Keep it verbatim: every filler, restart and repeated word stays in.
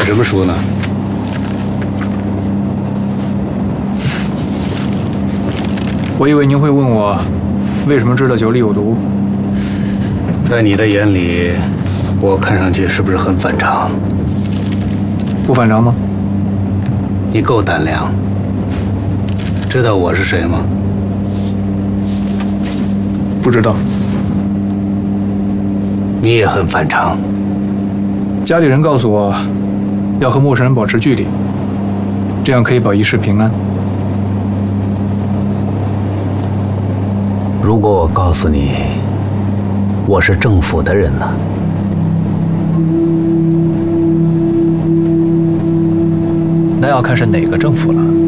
什么书呢？ 我以为您会问我，为什么知道酒里有毒。 在你的眼里，我看上去是不是很反常？ 不反常吗？ 你够胆量。知道我是谁吗？ 不知道。 你也很反常。 家里人告诉我，要和陌生人保持距离，这样可以保一世平安。 如果我告诉你，我是政府的人呢？ 那要看是哪个政府了。